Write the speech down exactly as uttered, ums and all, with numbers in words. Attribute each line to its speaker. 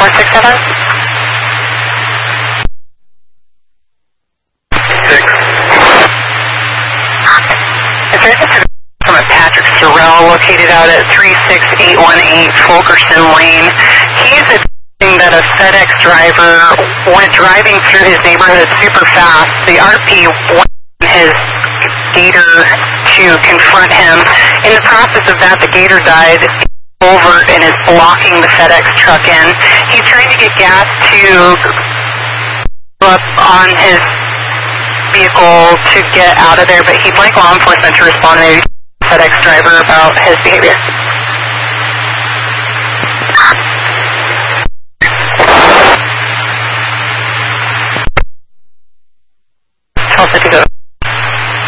Speaker 1: four six seven.
Speaker 2: Six.
Speaker 1: From a Patrick Sorrell located out at three six eight one eight Fulkerson Lane. He's admitting that a FedEx driver went driving through his neighborhood super fast. The R P went in his Gator to confront him. In the process of that, the Gator died over and is blocking the FedEx truck in. He's trying to get gas to up on his vehicle to get out of there, but he'd like law enforcement to respond to the FedEx driver about his behavior. Tell us if you go.